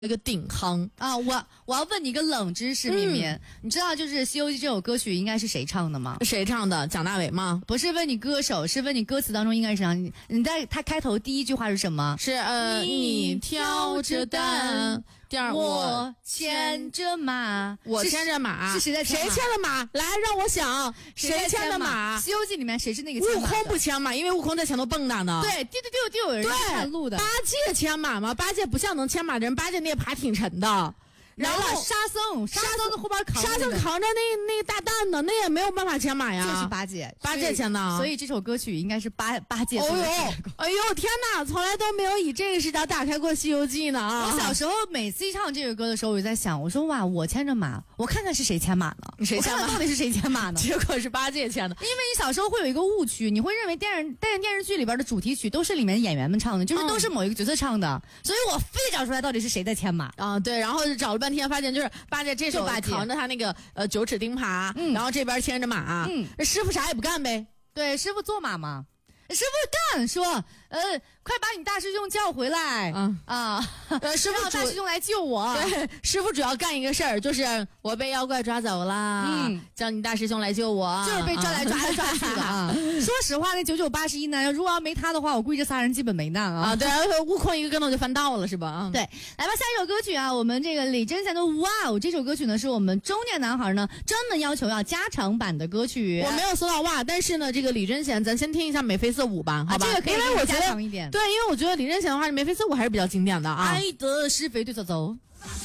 一个顶夯啊！我要问你一个冷知识，明明，你知道就是《西游记》这首歌曲应该是谁唱的吗？ 谁唱的？蒋大为吗？ 不是问你歌手，是问你歌词当中应该是谁？你在他开头第一句话是什么？ 是你挑着担。第二， 我牵着马， 我牵着马， 是谁在牵马？谁牵的马？来，让我想，谁牵的马？ 《西游记》里面谁是那个悟空不牵马，因为悟空在前头蹦跶呢。 对，就有人看路的。 八戒牵马吗？八戒不像能牵马的人，八戒那爬挺沉的。 然后沙僧在后边扛， 沙僧扛着那个大担呢，那也没有办法牵马呀。 就是八戒牵的， 所以这首歌曲应该是八戒。 哎呦天哪，从来都没有以这个视角打开过《西游记》呢啊！ 我小时候每次一唱这个歌的时候，我就在想，我说哇，我牵着马，我看看是谁牵马呢？ 谁牵马？ 到底是谁牵马呢？ 结果是八戒牵的。 因为你小时候会有一个误区，你会认为电视剧里边的主题曲都是里面演员们唱的，就是都是某一个角色唱的，所以我非得找出来到底是谁在牵马啊！对，然后找了半天，发现就是八戒这手扛着他那个9齿钉耙，然后这边牵着马，师傅啥也不干呗。 对，师傅坐马嘛，师傅干说，快把你大师兄叫回来，师傅大师兄来救我。 对，师傅主要干一个事儿，就是我被妖怪抓走了，叫你大师兄来救我， 就是被抓来抓去的啊。说实话，那9981难，如果要没他的话，我估计这仨人基本没难啊。 对，悟空一个跟头就翻道了，是吧？ 对，来吧，下一首歌曲啊，我们这个李贞贤的《哇哦》这首歌曲呢，是我们中年男孩呢专门要求要加长版的歌曲。 我没有搜到哇，但是呢，这个李贞贤，咱先听一下眉飞色舞吧，好吧？ 这个可以因为我觉得加长一点。 对，因为我觉得李贞贤的话，眉飞色舞还是比较经典的啊。 爱的是非对错走。